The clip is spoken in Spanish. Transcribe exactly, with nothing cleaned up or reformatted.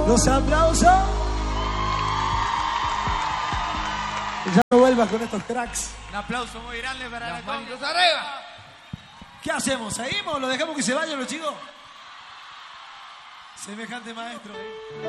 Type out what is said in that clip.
Los aplausos. Ya no vuelvas con estos cracks. Un aplauso muy grande para Las la manitos arriba. ¿Qué hacemos? ¿Seguimos? ¿Lo dejamos que se vayan los chicos? Semejante maestro, ¿eh?